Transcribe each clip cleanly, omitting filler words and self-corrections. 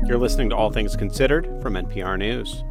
You're listening to All Things Considered from NPR News.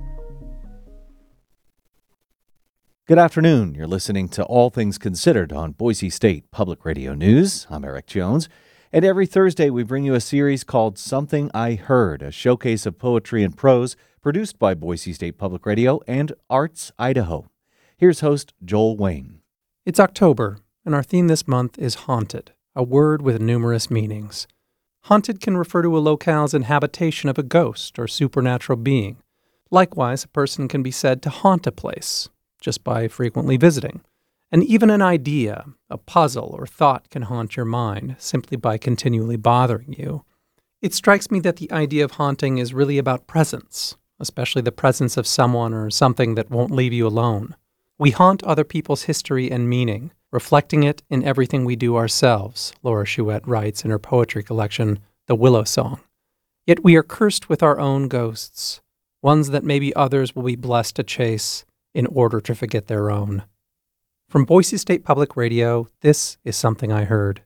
Good afternoon. You're listening to All Things Considered on Boise State Public Radio News. I'm Eric Jones. And every Thursday we bring you a series called Something I Heard, a showcase of poetry and prose produced by Boise State Public Radio and Arts Idaho. Here's host Joel Wayne. It's October, and our theme this month is haunted, a word with numerous meanings. Haunted can refer to a locale's inhabitation of a ghost or supernatural being. Likewise, a person can be said to haunt a place just by frequently visiting. And even an idea, a puzzle, or thought can haunt your mind simply by continually bothering you. It strikes me that the idea of haunting is really about presence, especially the presence of someone or something that won't leave you alone. We haunt other people's history and meaning, reflecting it in everything we do ourselves, Laura Chouette writes in her poetry collection, The Willow Song. Yet we are cursed with our own ghosts, ones that maybe others will be blessed to chase in order to forget their own. From Boise State Public Radio, this is Something I Heard.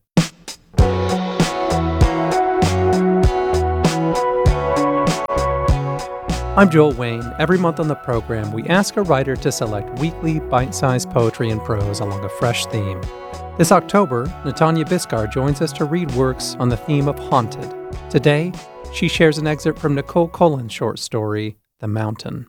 I'm Joel Wayne. Every month on the program, we ask a writer to select weekly bite-sized poetry and prose along a fresh theme. This October, Natanya Biskar joins us to read works on the theme of haunted. Today, she shares an excerpt from Nicole Colin's short story, The Mountain.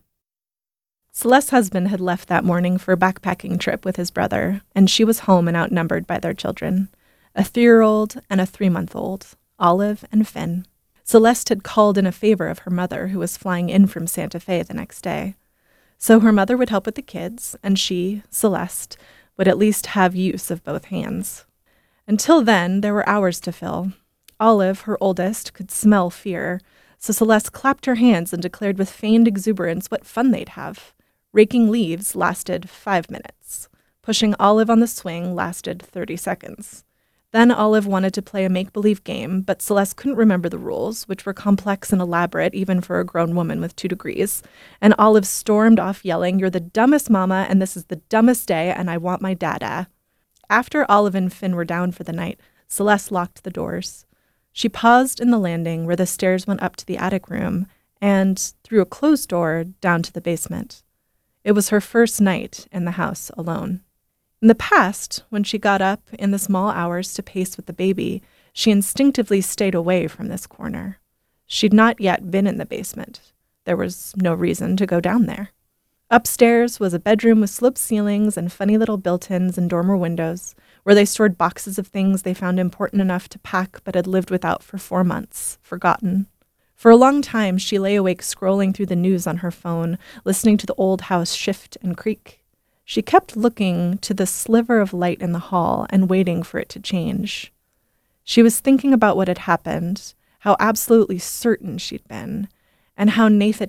Celeste's husband had left that morning for a backpacking trip with his brother, and she was home and outnumbered by their children, a 3-year-old and a 3-month-old, Olive and Finn. Celeste had called in a favor of her mother, who was flying in from Santa Fe the next day. So her mother would help with the kids, and she, Celeste, would at least have use of both hands. Until then, there were hours to fill. Olive, her oldest, could smell fear, so Celeste clapped her hands and declared with feigned exuberance what fun they'd have. Raking leaves lasted 5 minutes. Pushing Olive on the swing lasted 30 seconds. Then Olive wanted to play a make-believe game, but Celeste couldn't remember the rules, which were complex and elaborate even for a grown woman with 2 degrees. And Olive stormed off yelling, "You're the dumbest mama, and this is the dumbest day, and I want my dada." After Olive and Finn were down for the night, Celeste locked the doors. She paused in the landing where the stairs went up to the attic room and, through a closed door, down to the basement. It was her first night in the house alone. In the past, when she got up in the small hours to pace with the baby, she instinctively stayed away from this corner. She'd not yet been in the basement. There was no reason to go down there. Upstairs was a bedroom with sloped ceilings and funny little built-ins and dormer windows, where they stored boxes of things they found important enough to pack but had lived without for 4 months, forgotten. For a long time, she lay awake scrolling through the news on her phone, listening to the old house shift and creak. She kept looking to the sliver of light in the hall and waiting for it to change. She was thinking about what had happened, how absolutely certain she'd been, and how Nathan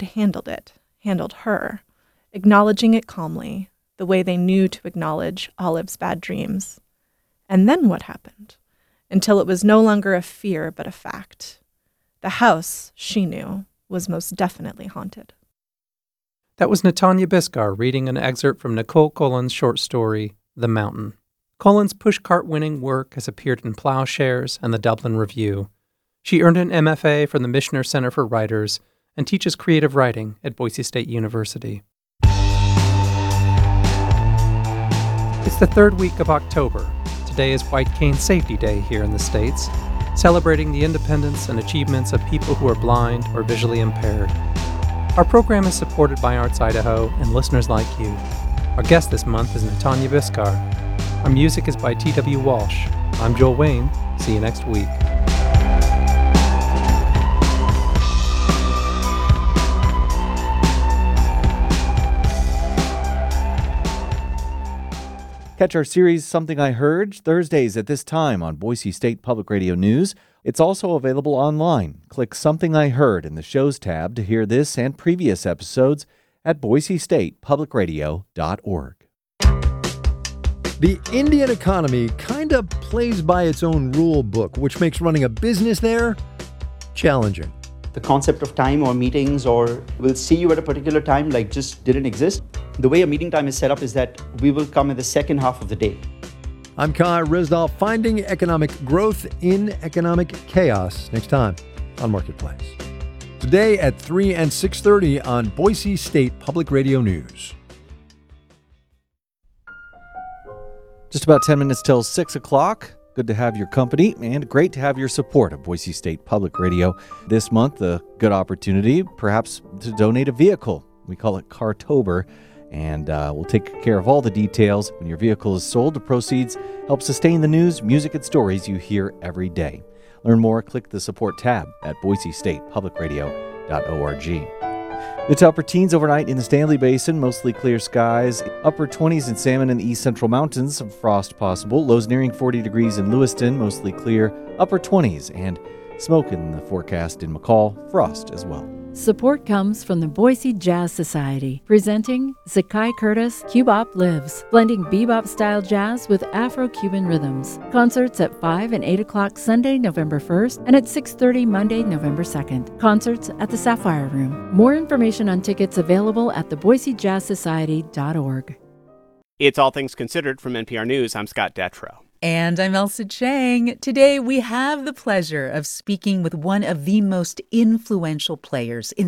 handled her, acknowledging it calmly, the way they knew to acknowledge Olive's bad dreams. And then what happened? Until it was no longer a fear but a fact. The house, she knew, was most definitely haunted. That was Natanya Biskar reading an excerpt from Nicole Colin's short story, The Mountain. Colin's pushcart-winning work has appeared in Plowshares and the Dublin Review. She earned an MFA from the Michener Center for Writers and teaches creative writing at Boise State University. It's the 3rd week of October. Today is White Cane Safety Day here in the States, celebrating the independence and achievements of people who are blind or visually impaired. Our program is supported by Arts Idaho and listeners like you. Our guest this month is Natanya Biskar. Our music is by T.W. Walsh. I'm Joel Wayne. See you next week. Catch our series Something I Heard Thursdays at this time on Boise State Public Radio News. It's also available online. Click Something I Heard in the Shows tab to hear this and previous episodes at boisestatepublicradio.org. The Indian economy kind of plays by its own rule book, which makes running a business there challenging. The concept of time or meetings or we'll see you at a particular time just didn't exist. The way a meeting time is set up is that we will come in the second half of the day. I'm Kai Rizdal, finding economic growth in economic chaos, next time on Marketplace. Today at 3 and 6:30 on Boise State Public Radio News. Just about 10 minutes till 6 o'clock. Good to have your company and great to have your support of Boise State Public Radio. This month, a good opportunity perhaps to donate a vehicle. We call it Cartober, and we'll take care of all the details. When your vehicle is sold, the proceeds help sustain the news, music, and stories you hear every day. Learn more, click the support tab at boisestatepublicradio.org. It's upper teens overnight in the Stanley Basin, mostly clear skies. Upper 20s in Salmon and the East Central Mountains, some frost possible. Lows nearing 40 degrees in Lewiston, mostly clear. Upper 20s and smoke in the forecast in McCall, frost as well. Support comes from the Boise Jazz Society, presenting Zakai Curtis Cubop Lives, blending bebop-style jazz with Afro-Cuban rhythms. Concerts at 5 and 8 o'clock Sunday, November 1st, and at 6:30 Monday, November 2nd. Concerts at the Sapphire Room. More information on tickets available at theboisejazzsociety.org. It's All Things Considered from NPR News. I'm Scott Detrow. And I'm Elsa Chang. Today we have the pleasure of speaking with one of the most influential players in